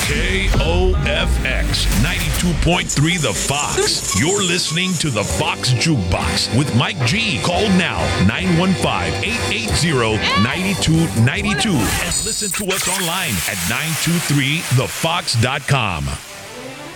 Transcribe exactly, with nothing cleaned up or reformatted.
K O F X ninety-two point three The Fox. You're listening to The Fox Jukebox with Mike G. Call now nine one five, eight eight zero, nine two nine two and listen to us online at nine two three the fox dot com.